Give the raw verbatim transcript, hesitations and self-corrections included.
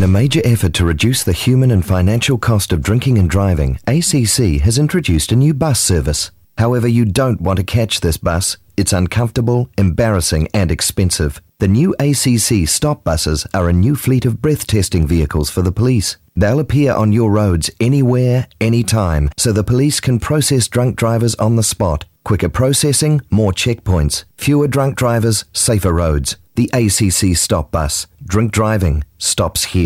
In a major effort to reduce the human and financial cost of drinking and driving, A C C has introduced a new bus service. However, you don't want to catch this bus. It's uncomfortable, embarrassing and expensive. The new A C C stop buses are a new fleet of breath testing vehicles for the police. They'll appear on your roads anywhere, anytime, so the police can process drunk drivers on the spot. Quicker processing, more checkpoints, fewer drunk drivers, safer roads. The A C C Stop Bus. Drink driving stops here.